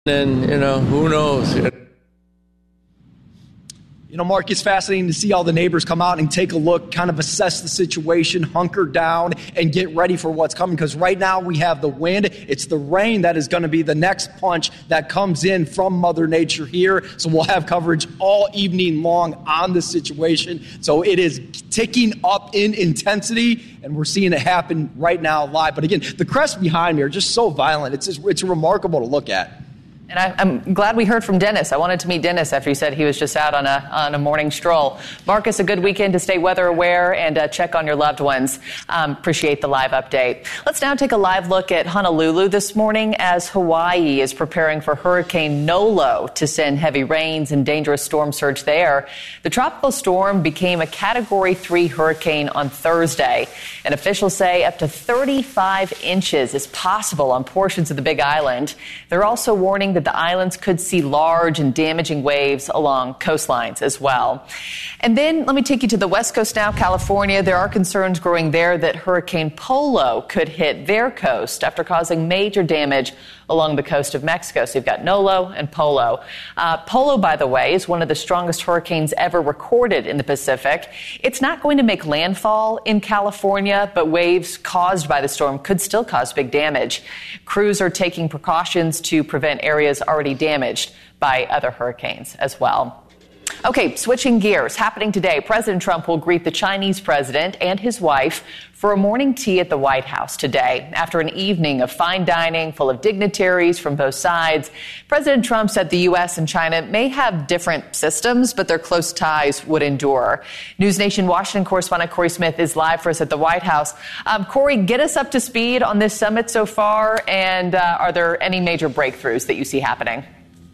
And, who knows? Mark, it's fascinating to see all the neighbors come out and take a look, kind of assess the situation, hunker down, and get ready for what's coming. Because right now we have the wind. It's the rain that is going to be the next punch that comes in from Mother Nature here. So we'll have coverage all evening long on the situation. So it is ticking up in intensity, and we're seeing it happen right now live. But again, the crests behind me are just so violent. It's remarkable to look at. And I'm glad we heard from Dennis. I wanted to meet Dennis after he said he was just out on a morning stroll. Marcus, a good weekend to stay weather aware and check on your loved ones. Appreciate the live update. Let's now take a live look at Honolulu this morning as Hawaii is preparing for Hurricane Nolo to send heavy rains and dangerous storm surge there. The tropical storm became a Category 3 hurricane on Thursday, and officials say up to 35 inches is possible on portions of the Big Island. They're also warning that the islands could see large and damaging waves along coastlines as well. And then let me take you to the West Coast now, California. There are concerns growing there that Hurricane Polo could hit their coast after causing major damage along the coast of Mexico. So you've got Nolo and Polo. Polo, by the way, is one of the strongest hurricanes ever recorded in the Pacific. It's not going to make landfall in California, but waves caused by the storm could still cause big damage. Crews are taking precautions to prevent areas already damaged by other hurricanes as well. Okay, switching gears. Happening today, President Trump will greet the Chinese president and his wife for a morning tea at the White House today. After an evening of fine dining full of dignitaries from both sides, President Trump said the U.S. and China may have different systems, but their close ties would endure. News Nation Washington correspondent Corey Smith is live for us at the White House. Corey, get us up to speed on this summit so far, and are there any major breakthroughs that you see happening?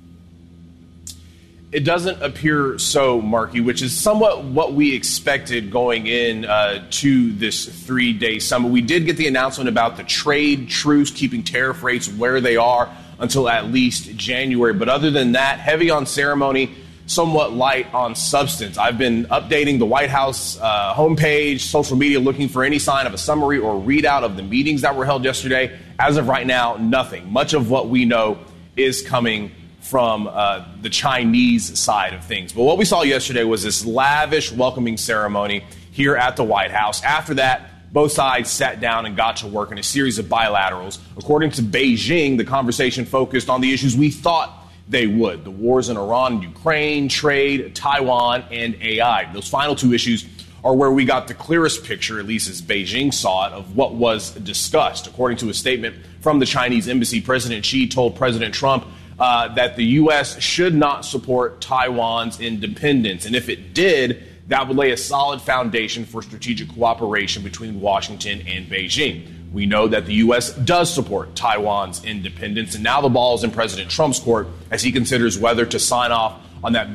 It doesn't appear so, Marky, which is somewhat what we expected going in to this three-day summit. We did get the announcement about the trade truce, keeping tariff rates where they are until at least January. But other than that, heavy on ceremony, somewhat light on substance. I've been updating the White House homepage, social media, looking for any sign of a summary or readout of the meetings that were held yesterday. As of right now, nothing. Much of what we know is coming from the Chinese side of things. But what we saw yesterday was this lavish welcoming ceremony here at the White House. After that, both sides sat down and got to work in a series of bilaterals. According to Beijing, the conversation focused on the issues we thought they would: the wars in Iran and Ukraine, trade, Taiwan, and AI. Those final two issues are where we got the clearest picture, at least as Beijing saw it, of what was discussed. According to a statement from the Chinese embassy, President Xi told President Trump that the U.S. should not support Taiwan's independence. And if it did, that would lay a solid foundation for strategic cooperation between Washington and Beijing. We know that the U.S. does support Taiwan's independence, and now the ball is in President Trump's court as he considers whether to sign off on that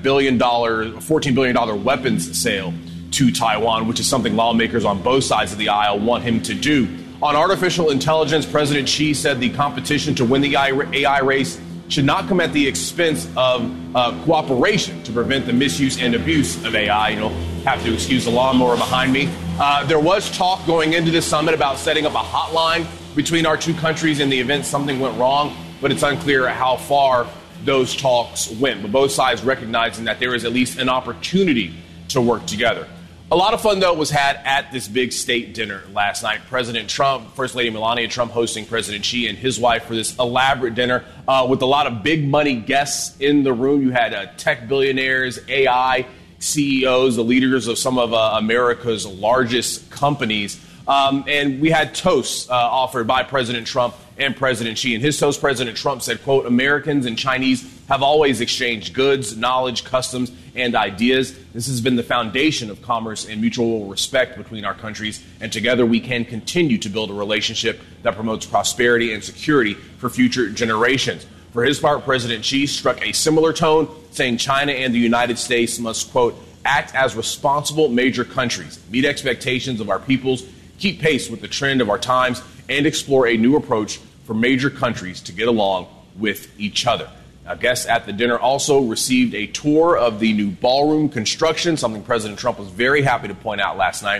$14 billion weapons sale to Taiwan, which is something lawmakers on both sides of the aisle want him to do. On artificial intelligence, President Xi said the competition to win the AI race should not come at the expense of cooperation to prevent the misuse and abuse of AI. You'll have to excuse the lawnmower behind me. There was talk going into this summit about setting up a hotline between our two countries in the event something went wrong, but it's unclear how far those talks went. But both sides recognizing that there is at least an opportunity to work together. A lot of fun, though, was had at this big state dinner last night. President Trump, First Lady Melania Trump hosting President Xi and his wife for this elaborate dinner with a lot of big money guests in the room. You had tech billionaires, AI CEOs, the leaders of some of America's largest companies. And we had toasts offered by President Trump and President Xi. In his toast, President Trump said, quote, "Americans and Chinese have always exchanged goods, knowledge, customs, and ideas. This has been the foundation of commerce and mutual respect between our countries, and together we can continue to build a relationship that promotes prosperity and security for future generations." For his part, President Xi struck a similar tone, saying China and the United States must, quote, "act as responsible major countries, meet expectations of our peoples, keep pace with the trend of our times, and explore a new approach for major countries to get along with each other." Now, guests at the dinner also received a tour of the new ballroom construction, something President Trump was very happy to point out last night.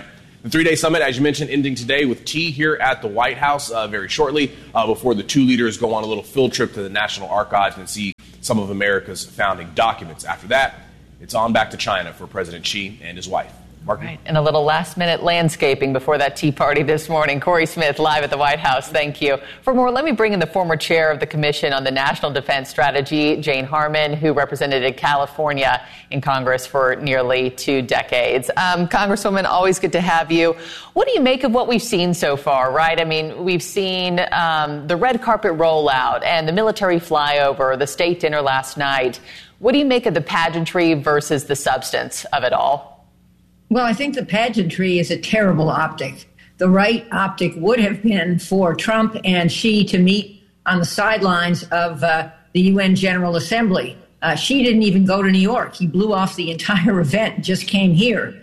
The three-day summit, as you mentioned, ending today with tea here at the White House very shortly before the two leaders go on a little field trip to the National Archives and see some of America's founding documents. After that, it's on back to China for President Xi and his wife. Marky. Right. And a little last-minute landscaping before that tea party this morning. Corey Smith, live at the White House. Thank you. For more, let me bring in the former chair of the Commission on the National Defense Strategy, Jane Harman, who represented California in Congress for nearly 2 decades. Congresswoman, always good to have you. What do you make of what we've seen so far, right? I mean, we've seen the red carpet rollout and the military flyover, the state dinner last night. What do you make of the pageantry versus the substance of it all? Well, I think the pageantry is a terrible optic. The right optic would have been for Trump and Xi to meet on the sidelines of the UN General Assembly. Xi didn't even go to New York. He blew off the entire event, just came here.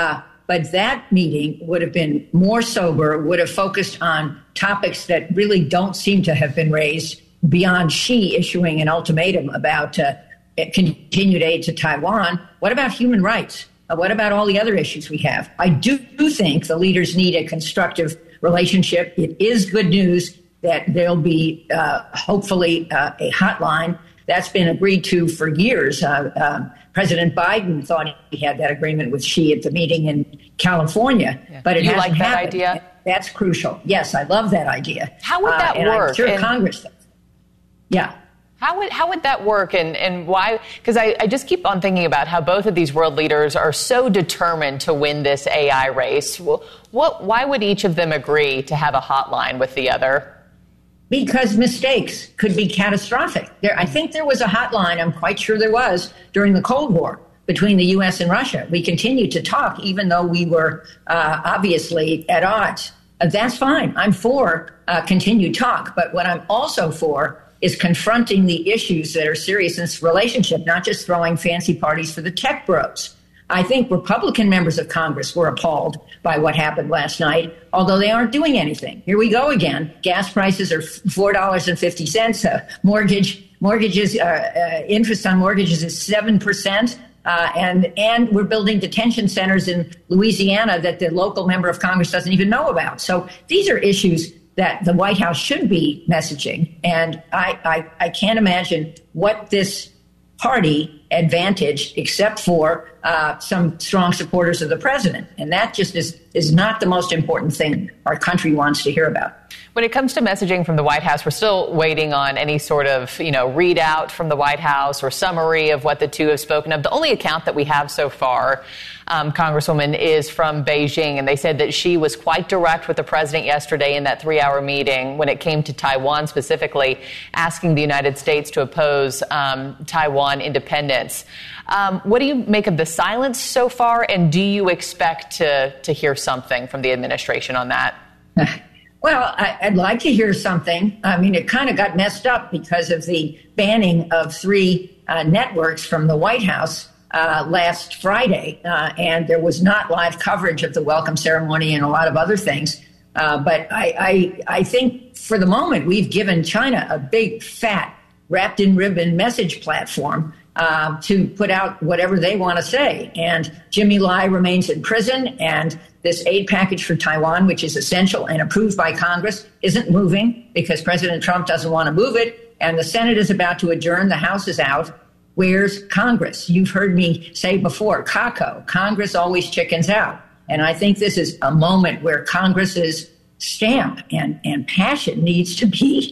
But that meeting would have been more sober, would have focused on topics that really don't seem to have been raised beyond Xi issuing an ultimatum about continued aid to Taiwan. What about human rights? What about all the other issues we have? I do think the leaders need a constructive relationship. It is good news that there'll be hopefully a hotline. That's been agreed to for years. President Biden thought he had that agreement with Xi at the meeting in California, but it hasn't happened. That idea? That's crucial. Yes, I love that idea. How would that work? I'm sure Congress does. Yeah. How would that work and why? Because I just keep on thinking about how both of these world leaders are so determined to win this AI race. Why would each of them agree to have a hotline with the other? Because mistakes could be catastrophic. I think there was a hotline, I'm quite sure there was, during the Cold War between the U.S. and Russia. We continued to talk even though we were obviously at odds. That's fine. I'm for continued talk. But what I'm also for is confronting the issues that are serious in this relationship, not just throwing fancy parties for the tech bros. I think Republican members of Congress were appalled by what happened last night, although they aren't doing anything. Here we go again. Gas prices are $4.50. Mortgages, interest on mortgages is 7%. And we're building detention centers in Louisiana that the local member of Congress doesn't even know about. So these are issues that the White House should be messaging. And I can't imagine what this party advantaged except for some strong supporters of the president. And that just is not the most important thing our country wants to hear about. When it comes to messaging from the White House, we're still waiting on any sort of, readout from the White House or summary of what the two have spoken of. The only account that we have so far, Congresswoman, is from Beijing. And they said that Xi was quite direct with the president yesterday in that 3-hour meeting when it came to Taiwan specifically, asking the United States to oppose Taiwan independence. What do you make of the silence so far? And do you expect to hear something from the administration on that? Well, I'd like to hear something. I mean, it kind of got messed up because of the banning of 3 networks from the White House last Friday. And there was not live coverage of the welcome ceremony and a lot of other things. But I think for the moment, we've given China a big, fat, wrapped in ribbon message platform to put out whatever they want to say. And Jimmy Lai remains in prison, and this aid package for Taiwan, which is essential and approved by Congress, isn't moving because President Trump doesn't want to move it. And the Senate is about to adjourn. The House is out. Where's Congress? You've heard me say before, CACO, Congress always chickens out. And I think this is a moment where Congress's stamp and passion needs to be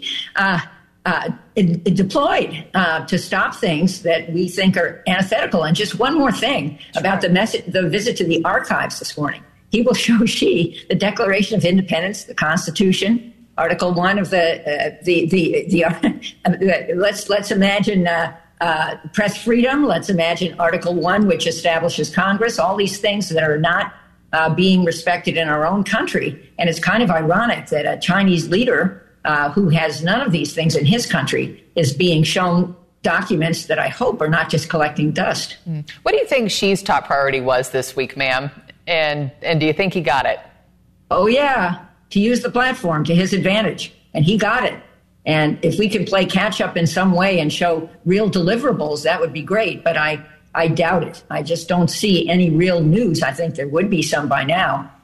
deployed to stop things that we think are antithetical. And just one more thing about the visit to the archives this morning. He will show Xi the Declaration of Independence, the Constitution, Article 1 of let's imagine press freedom. Let's imagine Article 1, which establishes Congress, all these things that are not being respected in our own country. And it's kind of ironic that a Chinese leader who has none of these things in his country is being shown documents that I hope are not just collecting dust. What do you think Xi's top priority was this week, ma'am? And do you think he got it? Oh, yeah, to use the platform to his advantage. And he got it. And if we can play catch up in some way and show real deliverables, that would be great. But I doubt it. I just don't see any real news. I think there would be some by now.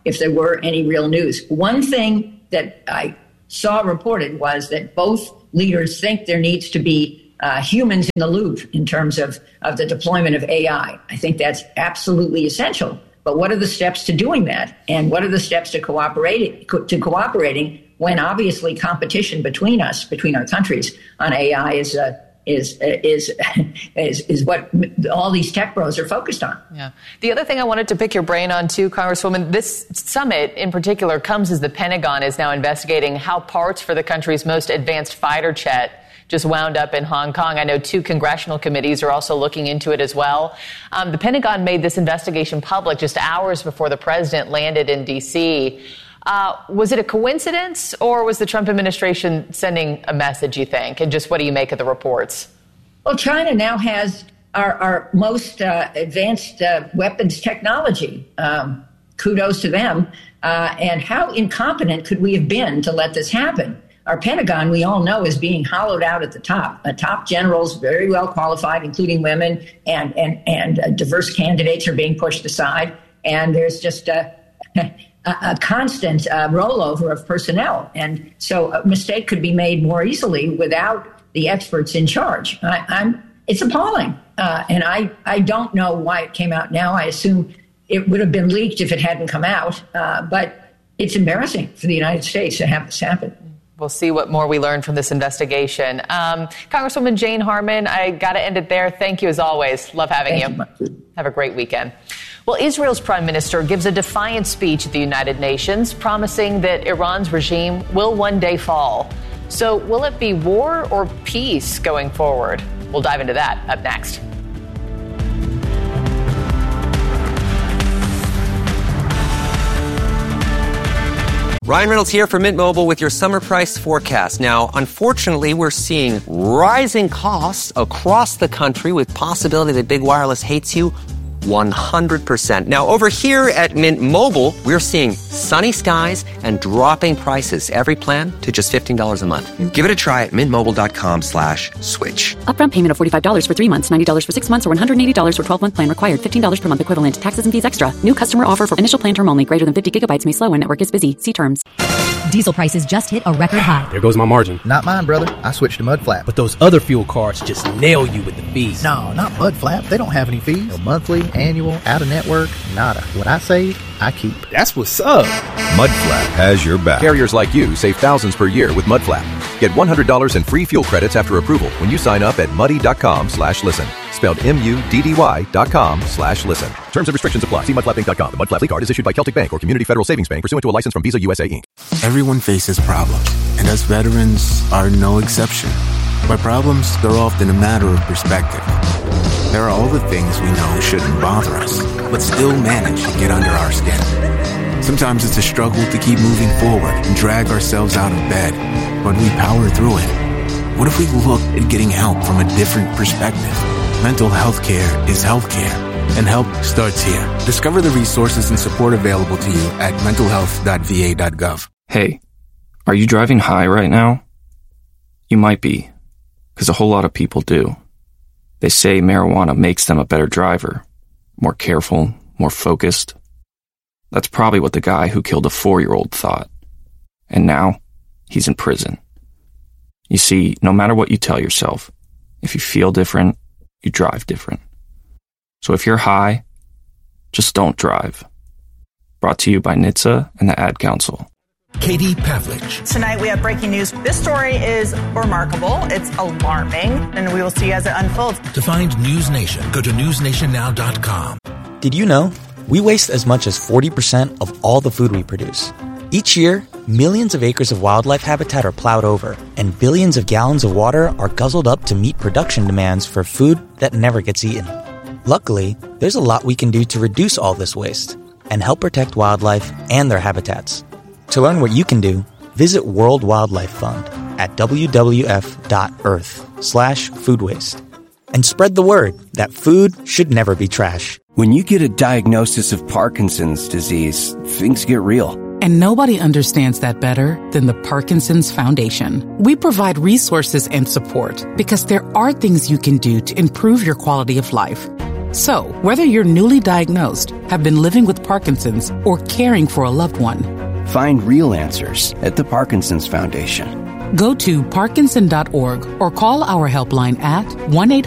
if there were any real news. One thing that I saw reported was that both leaders think there needs to be humans in the loop in terms of the deployment of AI. I think that's absolutely essential. But what are the steps to doing that? And what are the steps to cooperating when obviously competition between our countries on AI is what all these tech bros are focused on. Yeah. The other thing I wanted to pick your brain on too, Congresswoman, this summit in particular comes as the Pentagon is now investigating how parts for the country's most advanced fighter jet just wound up in Hong Kong. I know 2 congressional committees are also looking into it as well. The Pentagon made this investigation public just hours before the president landed in D.C. Was it a coincidence, or was the Trump administration sending a message, you think? And just what do you make of the reports? Well, China now has our most advanced weapons technology. Kudos to them. And how incompetent could we have been to let this happen? Our Pentagon, we all know, is being hollowed out at the top. Top generals, very well qualified, including women, and diverse candidates are being pushed aside. And there's just a constant rollover of personnel. And so a mistake could be made more easily without the experts in charge. It's appalling. And I don't know why it came out now. I assume it would have been leaked if it hadn't come out. But it's embarrassing for the United States to have this happen. We'll see what more we learn from this investigation. Congresswoman Jane Harman, I got to end it there. Thank you as always. Love having you. Have a great weekend. Well, Israel's prime minister gives a defiant speech at the United Nations, promising that Iran's regime will one day fall. So will it be war or peace going forward? We'll dive into that up next. Ryan Reynolds here for Mint Mobile with your summer price forecast. Now, unfortunately, we're seeing rising costs across the country with possibility that big wireless hates you 100%. Now, over here at Mint Mobile, we're seeing sunny skies and dropping prices. Every plan to just $15 a month. Give it a try at mintmobile.com/switch. Upfront payment of $45 for 3 months, $90 for 6 months, or $180 for 12-month plan required. $15 per month equivalent. Taxes and fees extra. New customer offer for initial plan term only. Greater than 50 gigabytes may slow when network is busy. See terms. Diesel prices just hit a record high. There goes my margin. Not mine, brother. I switched to Mudflap. But those other fuel cards just nail you with the fees. No, not Mudflap. They don't have any fees. No monthly, annual, out-of-network, nada. What I save, I keep. That's what's up. Mudflap has your back. Carriers like you save thousands per year with Mudflap. Get $100 in free fuel credits after approval when you sign up at muddy.com/listen. Spelled MUDDY.com/listen. Terms and restrictions apply. See mudflapinc.com. The Mudflap card is issued by Celtic Bank or Community Federal Savings Bank pursuant to a license from Visa USA Inc. Everyone faces problems, and us veterans are no exception. But problems are often a matter of perspective. There are all the things we know shouldn't bother us, but still manage to get under our skin. Sometimes it's a struggle to keep moving forward and drag ourselves out of bed, but we power through it. What if we look at getting help from a different perspective? Mental health care is healthcare, and help starts here. Discover the resources and support available to you at mentalhealth.va.gov. Hey, are you driving high right now? You might be, because a whole lot of people do. They say marijuana makes them a better driver, more careful, more focused. That's probably what the guy who killed a 4-year-old thought. And now, he's in prison. You see, no matter what you tell yourself, if you feel different, you drive different. So if you're high, just don't drive. Brought to you by NHTSA and the Ad Council. Katie Pavlich. Tonight we have breaking news. This story is remarkable. It's alarming, and we will see as it unfolds. To find News Nation, go to newsnationnow.com. Did you know we waste as much as 40% of all the food we produce? Each year, millions of acres of wildlife habitat are plowed over, and billions of gallons of water are guzzled up to meet production demands for food that never gets eaten. Luckily, there's a lot we can do to reduce all this waste and help protect wildlife and their habitats. To learn what you can do, visit World Wildlife Fund at wwf.earth/food waste. And spread the word that food should never be trash. When you get a diagnosis of Parkinson's disease, things get real. And nobody understands that better than the Parkinson's Foundation. We provide resources and support because there are things you can do to improve your quality of life. So, whether you're newly diagnosed, have been living with Parkinson's, or caring for a loved one, find real answers at the Parkinson's Foundation. Go to Parkinson.org or call our helpline at